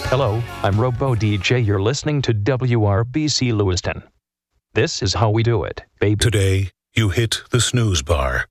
Hello, I'm Robo DJ. You're listening to WRBC Lewiston. This is how we do it, baby. Today, you hit the snooze bar.